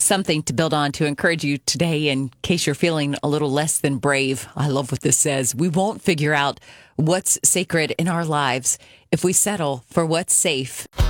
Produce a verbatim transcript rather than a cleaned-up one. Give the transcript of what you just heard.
something to build on to encourage you today in case you're feeling a little less than brave. I love what this says. We won't figure out what's sacred in our lives if we settle for what's safe.